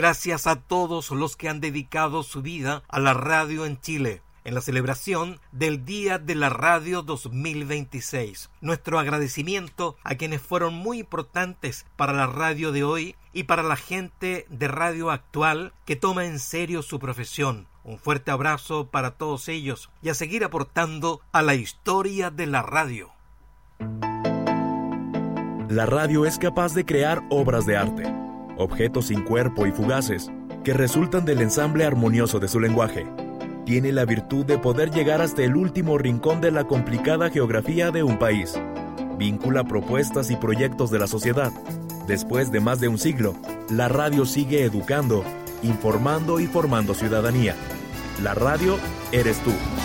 Gracias a todos los que han dedicado su vida a la radio en Chile, en la celebración del Día de la Radio 2026. Nuestro agradecimiento a quienes fueron muy importantes para la radio de hoy y para la gente de Radio Actual que toma en serio su profesión. Un fuerte abrazo para todos ellos y a seguir aportando a la historia de la radio. La radio es capaz de crear obras de arte, objetos sin cuerpo y fugaces, que resultan del ensamble armonioso de su lenguaje. Tiene la virtud de poder llegar hasta el último rincón de la complicada geografía de un país. Vincula propuestas y proyectos de la sociedad. Después de más de un siglo, la radio sigue educando, informando y formando ciudadanía. La radio eres tú.